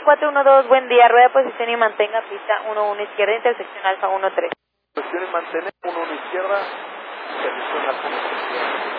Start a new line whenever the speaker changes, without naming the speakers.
412, buen día, rueda de posición y mantenga pista 11 izquierda, intersección Alfa 13.
Posición y mantener 1 izquierda, intersección Alfa 13.